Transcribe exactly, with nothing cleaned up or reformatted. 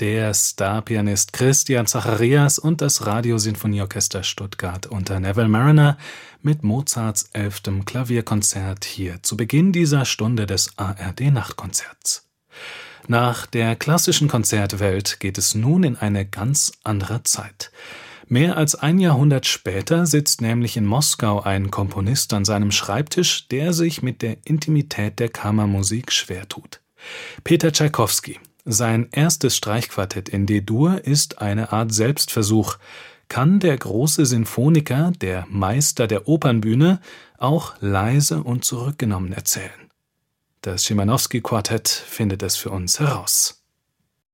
der Starpianist Christian Zacharias und das Radiosinfonieorchester Stuttgart unter Neville Marriner mit Mozarts elftem Klavierkonzert hier zu Beginn dieser Stunde des A R D-Nachtkonzerts. Nach der klassischen Konzertwelt geht es nun in eine ganz andere Zeit. Mehr als ein Jahrhundert später sitzt nämlich in Moskau ein Komponist an seinem Schreibtisch, der sich mit der Intimität der Kammermusik schwer tut. Peter Tschaikowski. Sein erstes Streichquartett in D-Dur ist eine Art Selbstversuch. Kann der große Sinfoniker, der Meister der Opernbühne, auch leise und zurückgenommen erzählen? Das Schimanowski-Quartett findet es für uns heraus.